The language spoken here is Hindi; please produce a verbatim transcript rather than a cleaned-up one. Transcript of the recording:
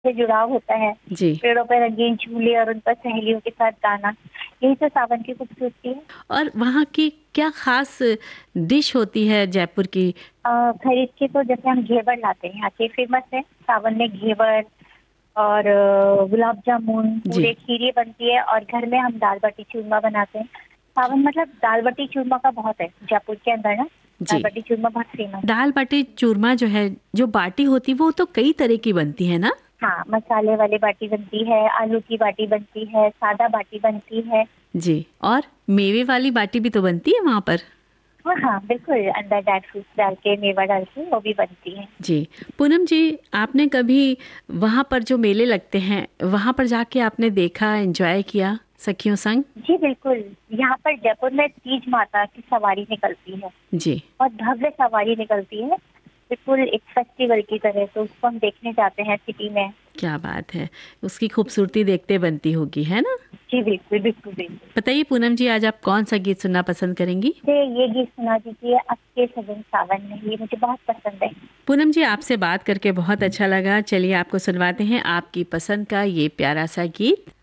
से जुड़ाव होता है, जी। पेड़ों पे रंगीन झूले और उन पर सहेलियों के साथ गाना, यही तो सावन की खूबसूरती है। और वहाँ की क्या ख़ास डिश होती है जयपुर की? अ, खरीद के तो जैसे हम घेवर लाते हैं, यहाँ के फेमस है सावन में घेवर और अ, गुलाब जामुन, जी। पूरे खीरी बनती है और घर में हम दाल-बाटी चूरमा बनाते हैं। सावन मतलब दाल-बाटी चूरमा का बहुत है, जयपुर के अंदर ना जी। दाल-बाटी चूरमा बहुत फेमस है। दाल-बाटी चूरमा जो है, जो बाटी होती है वो तो कई तरह की बनती है ना? हाँ, मसाले वाली बाटी बनती है, आलू की बाटी बनती है, सादा बाटी बनती है। जी, और मेवे वाली बाटी भी तो बनती है वहाँ पर? हाँ, हाँ, बिल्कुल अंदर ड्राई फ्रूट्स डाल के, मेवा डाल के वो भी बनती है। जी। पूनम जी, आपने कभी वहाँ पर जो मेले लगते हैं, वहाँ पर जाके आपने देखा, एन्जॉय किया सखियों संग? जी, बिल्कुल। यहाँ पर जयपुर में तीज माता की सवारी निकलती है जी। और भव्य सवारी निकलती है, बिल्कुल एक फेस्टिवल की तरह, तो उसको हम देखने जाते हैं सिटी में। क्या बात है! उसकी खूबसूरती देखते बनती होगी, है ना? जी, बिल्कुल, बिल्कुल, बिल्कुल। बताइए पूनम जी, आज आप कौन-सा गीत सुनना पसंद करेंगी? मुझे ये गीत सुना दीजिए, अब के सजन सावन में, ये मुझे बहुत पसंद है। पूनम जी, आपसे बात करके बहुत अच्छा लगा। चलिए आपको सुनवाते हैं आपकी पसंद का ये प्यारा-सा गीत।